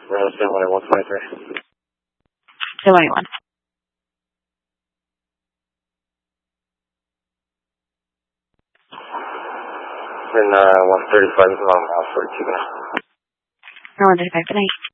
San Juan 123. San Juan 1. In 135 long miles for 2 now. 135, good night.